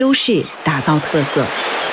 优势打造特色。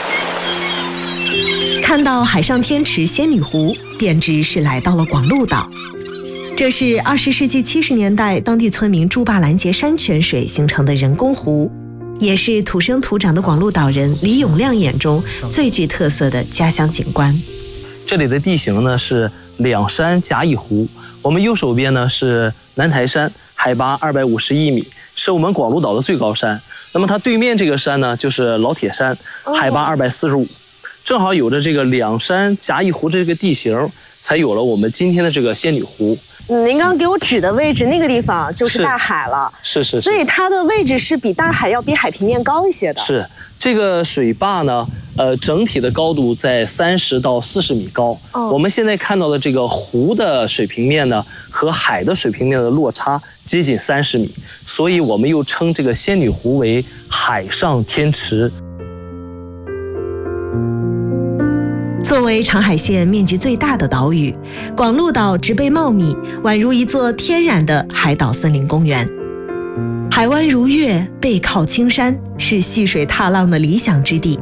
看到海上天池仙女湖，便知是来到了广鹿岛。这是20世纪70年代当地村民筑坝拦截山泉水形成的人工湖，也是土生土长的广鹿岛人李永亮眼中最具特色的家乡景观。 这里的地形呢是2山夹1湖，我们右手边呢是南台山，海拔251米，是我们广鹿岛的最高山。那么它对面这个山呢就是老铁山，海拔245，正好有着这个2山夹1湖这个地形，才有了我们今天的这个仙女湖。 您刚刚给我指的位置，那个地方就是大海了。 是。 所以它的位置是比大海要比海平面高一些的。 是，这个水坝呢，整体的高度在30到40米高。我们现在看到的这个湖的水平面呢，和海的水平面的落差接近30米，所以我们又称这个仙女湖为海上天池。 作为长海县面积最大的岛屿，广鹿岛植被茂密，宛如一座天然的海岛森林公园。海湾如月，背靠青山，是戏水踏浪的理想之地。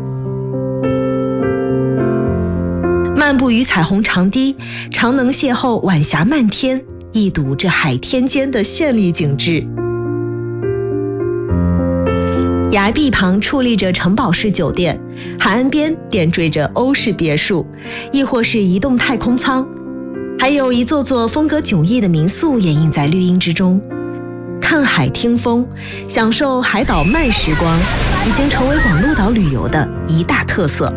漫步于彩虹长堤，常能邂逅晚霞漫天，一睹这海天间的绚丽景致。崖壁旁矗立着城堡式酒店，海岸边点缀着欧式别墅，亦或是移动太空舱，还有一座座风格迥异的民宿掩映在绿荫之中。看海听风，享受海岛慢时光，已经成为广鹿岛旅游的一大特色。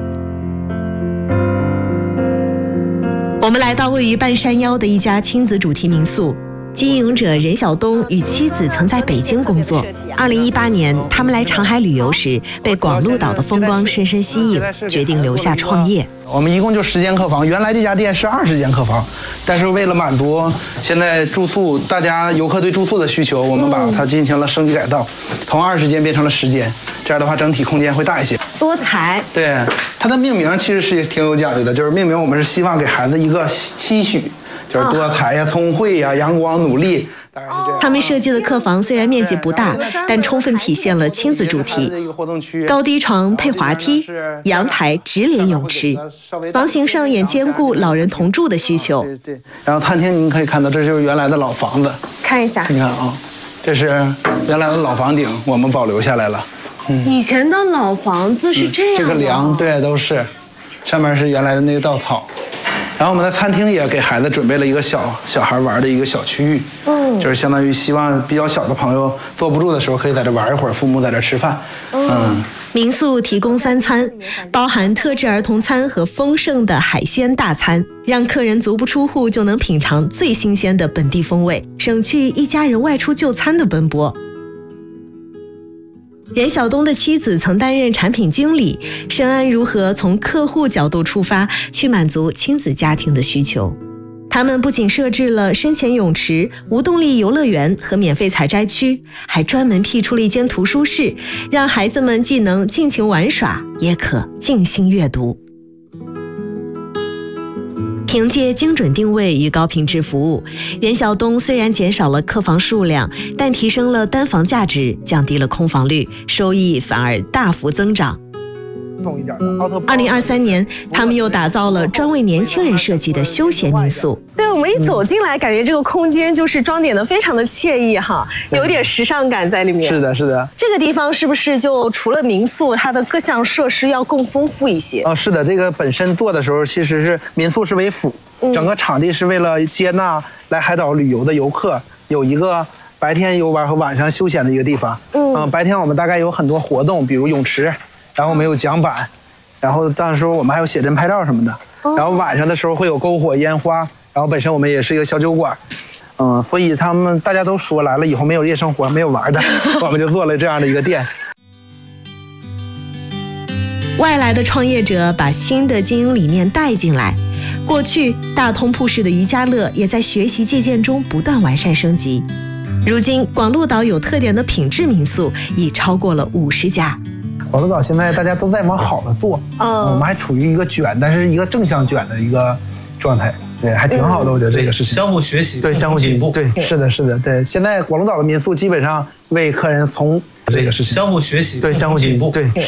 我们来到位于半山腰的一家亲子主题民宿，经营者任晓东与妻子曾在北京工作。2018年，他们来长海旅游时，被广鹿岛的风光深深吸引，决定留下创业。 我们一共就10间客房，原来这家店是20间客房，但是为了满足现在住宿大家游客对住宿的需求，我们把它进行了升级改造，从20间变成了10间，这样的话整体空间会大一些。 多彩。 对，它的命名其实是挺有讲究的，就是命名我们是希望给孩子一个期许，就是多彩呀、聪慧呀、阳光、努力。 他们设计的客房虽然面积不大，但充分体现了亲子主题。高低床配滑梯，阳台直连泳池，房型上也兼顾老人同住的需求。 对。然后餐厅您可以看到，这就是原来的老房子。 看一下， 你看啊，这是原来的老房顶，我们保留下来了。 以前的老房子是这样的。 这个梁对都是，上面是原来的那个稻草。然后我们的餐厅也给孩子准备了一个小孩玩的一个小区域，就是相当于希望比较小的朋友坐不住的时候可以在这玩一会儿，父母在这吃饭。 民宿提供3餐，包含特制儿童餐和丰盛的海鲜大餐，让客人足不出户就能品尝最新鲜的本地风味，省去一家人外出就餐的奔波。任晓东的妻子曾担任产品经理，深谙如何从客户角度出发，去满足亲子家庭的需求。他们不仅设置了深潜泳池、无动力游乐园和免费采摘区，还专门辟出了一间图书室，让孩子们既能尽情玩耍，也可静心阅读。凭借精准定位与高品质服务，任晓东虽然减少了客房数量，但提升了单房价值，降低了空房率，收益反而大幅增长。2023年，他们又打造了专为年轻人设计的休闲民宿。 对，我们一走进来，感觉这个空间就是装点的非常的惬意哈，有点时尚感在里面。 是的。 这个地方是不是就除了民宿，它的各项设施要更丰富一些？ 是的，这个本身做的时候其实是民宿是为辅，整个场地是为了接纳来海岛旅游的游客，有一个白天游玩和晚上休闲的一个地方。白天我们大概有很多活动，比如泳池，然后我们有桨板，然后到时候我们还有写真拍照什么的。然后晚上的时候会有篝火烟花，然后本身我们也是一个小酒馆。所以大家都说来了以后没有夜生活，没有玩的，我们就做了这样的一个店。 外来的创业者把新的经营理念带进来。过去大通铺式的渔家乐也在学习借鉴中不断完善升级。如今广鹿岛有特点的品质民宿已超过了50家。 广鹿岛现在大家都在往好了做，我们还处于一个卷，但是一个正向卷的一个状态。对，还挺好的，我觉得这个事情。 相互学习， 对，相互学习，对，是的，对。现在广鹿岛的民宿基本上为客人从这个事情相互学习， 对，相互学习，对。